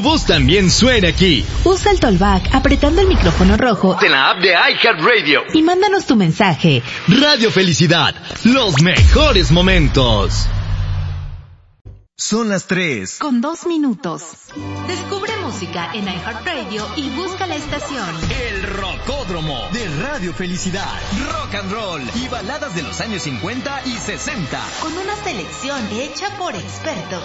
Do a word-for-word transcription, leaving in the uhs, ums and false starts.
voz también suene aquí. Usa el Tollback apretando el micrófono rojo en la app de iHeartRadio y mándanos tu mensaje. Radio Felicidad, los mejores momentos. Son las tres. Con dos minutos. Descubre música en iHeartRadio y busca la estación. El Rocódromo de Radio Felicidad. Rock and roll y baladas de los años cincuenta y sesenta. Con una selección hecha por expertos.